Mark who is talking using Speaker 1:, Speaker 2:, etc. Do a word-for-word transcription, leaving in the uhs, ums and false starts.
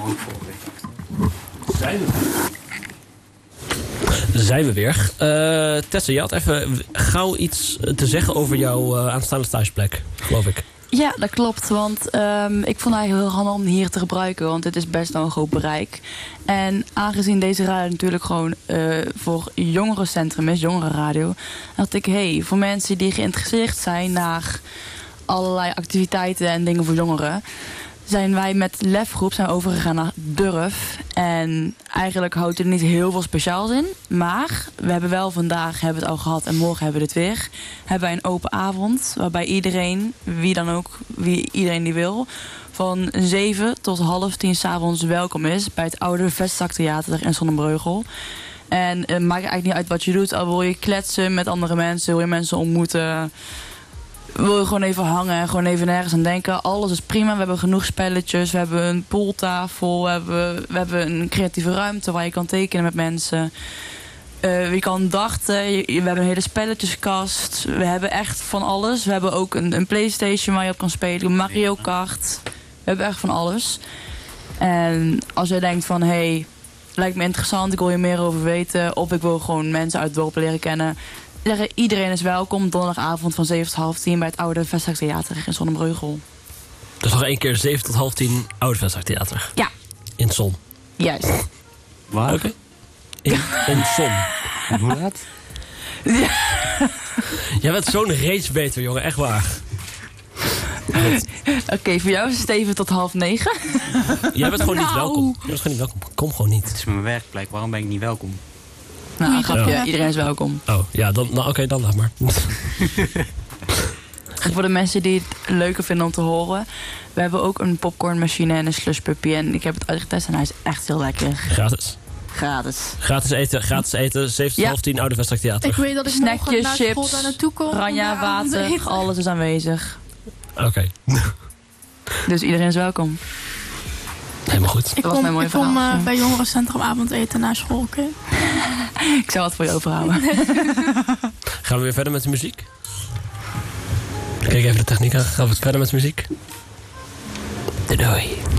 Speaker 1: Zijn we Zijn we weer. Uh, Tessa, je had even gauw iets te zeggen over jouw uh, aanstaande stageplek, geloof ik.
Speaker 2: Ja, dat klopt. Want um, ik vond het eigenlijk heel handig om hier te gebruiken. Want het is best wel een groot bereik. En aangezien deze radio natuurlijk gewoon uh, voor jongerencentrum is, jongerenradio, dacht ik, hé, hey, voor mensen die geïnteresseerd zijn naar allerlei activiteiten en dingen voor jongeren, zijn wij met Lefgroep zijn overgegaan naar Durf. En eigenlijk houdt er niet heel veel speciaals in. Maar we hebben wel vandaag, hebben we het al gehad en morgen hebben we het weer, hebben wij een open avond waarbij iedereen, wie dan ook, wie, iedereen die wil, van zeven tot half tien 's avonds welkom is bij het oude Vestzaktheater in Zonnebreugel. En het maakt eigenlijk niet uit wat je doet. Al wil je kletsen met andere mensen, wil je mensen ontmoeten, wil je gewoon even hangen en gewoon even nergens aan denken. Alles is prima. We hebben genoeg spelletjes. We hebben een pooltafel. We hebben, we hebben een creatieve ruimte waar je kan tekenen met mensen. Uh, je kan darten. We hebben een hele spelletjeskast. We hebben echt van alles. We hebben ook een, een PlayStation waar je op kan spelen. Mario Kart. We hebben echt van alles. En als jij denkt van, hé, hey, lijkt me interessant. Ik wil je meer over weten. Of ik wil gewoon mensen uit het dorp leren kennen. Iedereen is welkom donderdagavond van zeven tot half tien bij het oude Vestzaktheater in Zonnebreugel.
Speaker 1: Dus nog één keer zeven tot half tien oude Vestzaktheater?
Speaker 2: Ja.
Speaker 1: In Zon?
Speaker 2: Juist.
Speaker 1: Waar? Oké. Okay. In, in Zon.
Speaker 3: Hoe laat?
Speaker 2: Ja.
Speaker 1: Jij bent zo'n race beter, jongen. Echt waar.
Speaker 2: Oké, okay, voor jou is het even tot half negen.
Speaker 1: Jij bent gewoon
Speaker 2: nou.
Speaker 1: niet welkom. Jij bent gewoon niet welkom. Kom gewoon niet.
Speaker 3: Het is mijn werkplek. Waarom ben ik niet welkom?
Speaker 2: Nou, grapje. Ja. Iedereen is welkom.
Speaker 1: Oh, ja, dan, nou, oké, okay, dan laat maar.
Speaker 2: Voor de mensen die het leuker vinden om te horen, we hebben ook een popcornmachine en een slushpuppy. En ik heb het uitgetest en hij is echt heel lekker.
Speaker 1: Gratis.
Speaker 2: Gratis.
Speaker 1: Gratis eten, gratis eten. zeven tot half tien oude Vestzaktheater.
Speaker 4: Ik weet dat ik
Speaker 2: snackjes,
Speaker 4: nog
Speaker 2: chips,
Speaker 4: school daar naartoe kom.
Speaker 2: Ranja, water, alles is aanwezig.
Speaker 1: Oké. Okay.
Speaker 2: Dus iedereen is welkom.
Speaker 1: Helemaal goed.
Speaker 4: Ik kom, ik kom uh, bij Jongerencentrum avondeten na school, oké? Okay?
Speaker 2: Ik zou wat voor je overhouden.
Speaker 1: Gaan we weer verder met de muziek? Kijk even de techniek aan. Gaan we verder met de muziek? Doei.